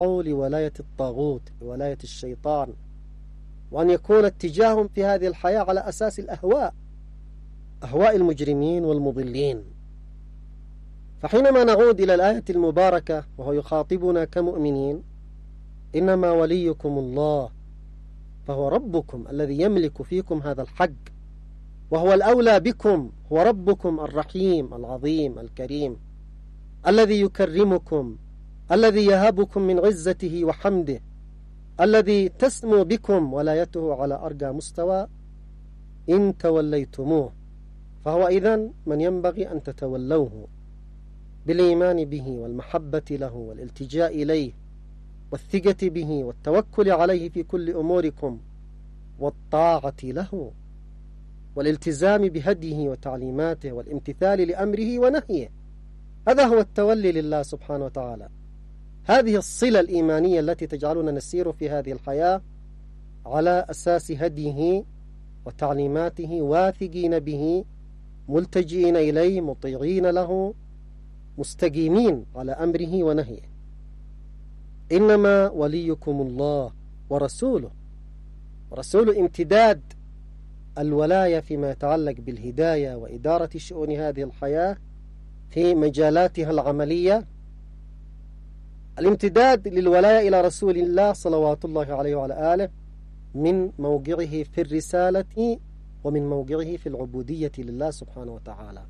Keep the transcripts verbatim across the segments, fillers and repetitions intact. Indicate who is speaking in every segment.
Speaker 1: لولاية الطاغوت، لولاية الشيطان، وأن يكون اتجاههم في هذه الحياة على أساس الأهواء، أهواء المجرمين والمضلين. فحينما نعود إلى الآية المباركة وهو يخاطبنا كمؤمنين: إنما وليكم الله، فهو ربكم الذي يملك فيكم هذا الحق، وهو الأولى بكم، هو ربكم الرحيم العظيم الكريم الذي يكرمكم، الذي يهبكم من عزته وحمده، الذي تسمو بكم ولايته على أرقى مستوى. إن توليتموه فهو إذن من ينبغي أن تتولوه بالإيمان به والمحبة له والالتجاء إليه والثقة به والتوكل عليه في كل أموركم والطاعة له والالتزام بهديه وتعليماته والامتثال لأمره ونهيه. هذا هو التولي لله سبحانه وتعالى. هذه الصلة الإيمانية التي تجعلنا نسير في هذه الحياة على أساس هديه وتعليماته، واثقين به، ملتجئين إليه، مطيعين له، مستقيمين على أمره ونهيه. إنما وليكم الله ورسوله. ورسوله امتداد الولاية فيما يتعلق بالهداية وإدارة شؤون هذه الحياة في مجالاتها العملية. الامتداد للولاية إلى رسول الله صلوات الله عليه وعلى آله من موقعه في الرسالة ومن موقعه في العبودية لله سبحانه وتعالى.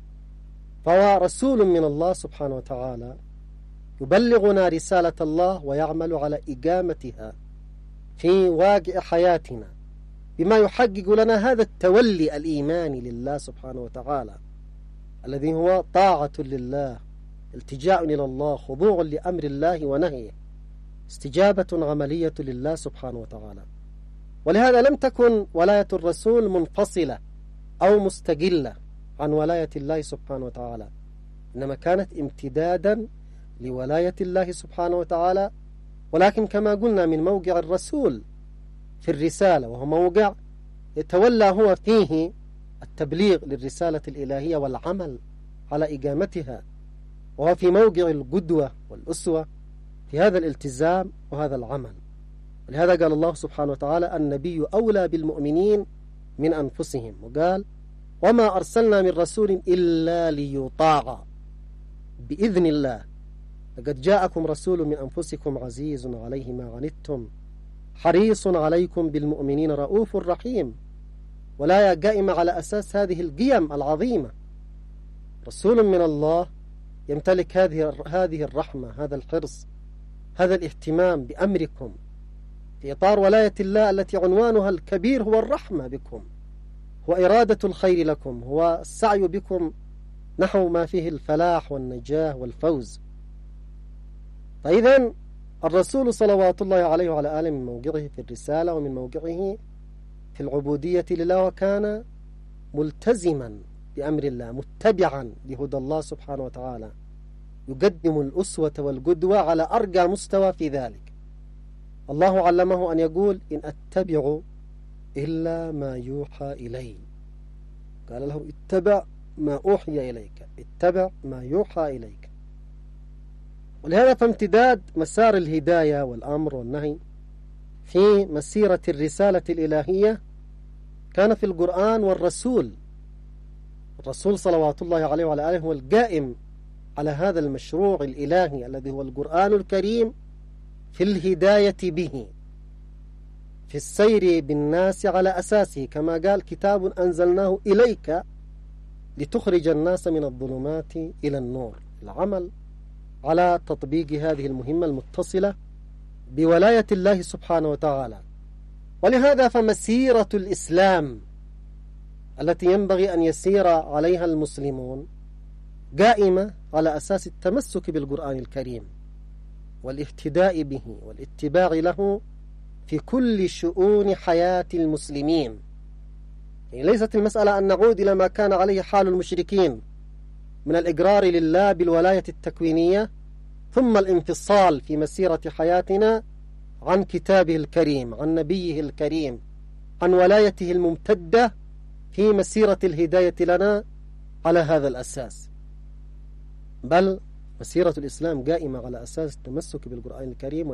Speaker 1: فهو رسول من الله سبحانه وتعالى يبلغنا رسالة الله ويعمل على إقامتها في واقع حياتنا بما يحقق لنا هذا التولي الإيماني لله سبحانه وتعالى، الذي هو طاعة لله، التجاء إلى الله، خضوع لأمر الله ونهيه، استجابة عملية لله سبحانه وتعالى. ولهذا لم تكن ولاية الرسول منفصلة أو مستقلة عن ولاية الله سبحانه وتعالى، إنما كانت امتدادا لولاية الله سبحانه وتعالى، ولكن كما قلنا من موقع الرسول في الرسالة، وهو موقع يتولى هو فيه التبليغ للرسالة الإلهية والعمل على إقامتها، وهو في موقع القدوة والأسوة في هذا الالتزام وهذا العمل. ولهذا قال الله سبحانه وتعالى: النبي أولى بالمؤمنين من أنفسهم، وقال: وما أرسلنا من رسول إلا ليطاع بإذن الله، لقد جاءكم رسول من أنفسكم عزيز عليه ما عنتم حريص عليكم بالمؤمنين رؤوف رحيم. ولا قائمة على أساس هذه القيم العظيمة. رسول من الله يمتلك هذه هذه الرحمة، هذا الحرص، هذا الاهتمام بأمركم في إطار ولاية الله التي عنوانها الكبير هو الرحمة بكم، هو إرادة الخير لكم، هو السعي بكم نحو ما فيه الفلاح والنجاة والفوز. فإذن الرسول صلوات الله عليه وعلى آله من موقعه في الرسالة ومن موقعه في العبودية لله، وكان ملتزما بأمر الله، متبعا لهدى الله سبحانه وتعالى، يقدم الأسوة والقدوة على أرقى مستوى في ذلك. الله علمه أن يقول: إن أتبع إلا ما يوحى إلي. قال له: اتبع ما أوحي إليك، اتبع ما يوحى إليك. ولهذا فامتداد مسار الهداية والأمر والنهي في مسيرة الرسالة الإلهية كان في القرآن والرسول. الرسول صلوات الله عليه وعلى آله هو القائم على هذا المشروع الإلهي الذي هو القرآن الكريم في الهداية به، في السير بالناس على أساسه، كما قال: كتاب أنزلناه إليك لتخرج الناس من الظلمات إلى النور. العمل على تطبيق هذه المهمة المتصلة بولاية الله سبحانه وتعالى. ولهذا فمسيرة الإسلام التي ينبغي أن يسير عليها المسلمون قائمة على أساس التمسك بالقرآن الكريم والاهتداء به والاتباع له في كل شؤون حياة المسلمين. يعني ليست المسألة أن نعود إلى ما كان عليه حال المشركين من الإقرار لله بالولاية التكوينية ثم الانفصال في مسيرة حياتنا عن كتابه الكريم، عن نبيه الكريم، عن ولايته الممتدة في مسيرة الهداية لنا على هذا الأساس. بل مسيرة الإسلام قائمة على أساس التمسك بالقرآن الكريم